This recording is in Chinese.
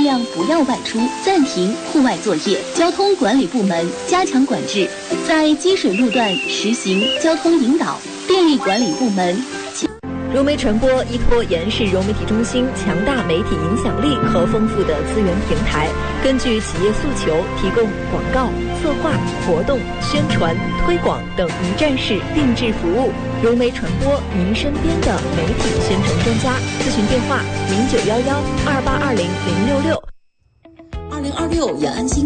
量不要外出，暂停户外作业。交通管理部门加强管制，在积水路段实行交通引导。电力管理部门。 融媒传播依托延世融媒体中心强大媒体影响力和丰富的资源平台，根据企业诉求，提供广告、策划、活动、宣传、推广等一站式定制服务。融媒传播，您身边的媒体宣传专家。咨询电话：091128200660。 2026延安新